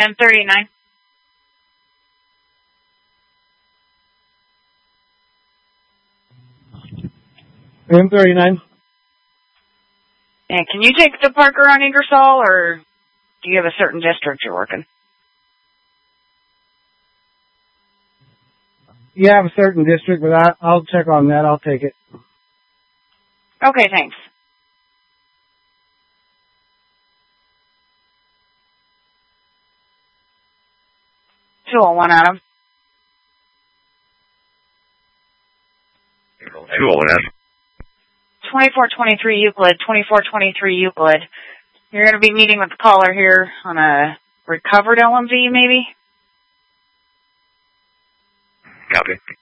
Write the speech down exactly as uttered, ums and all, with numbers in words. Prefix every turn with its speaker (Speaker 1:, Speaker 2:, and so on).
Speaker 1: M thirty-nine.
Speaker 2: M thirty-nine.
Speaker 1: And can you take the Parker on Ingersoll, or do you have a certain district you're working?
Speaker 2: You have a certain district, but I, I'll check on that. I'll take it.
Speaker 1: Okay, thanks. two oh one, Adam.
Speaker 3: two oh one, Adam.
Speaker 1: twenty-four twenty-three Euclid, twenty-four twenty-three Euclid. You're going to be meeting with the caller here on a recovered L M V, maybe?
Speaker 3: Copy.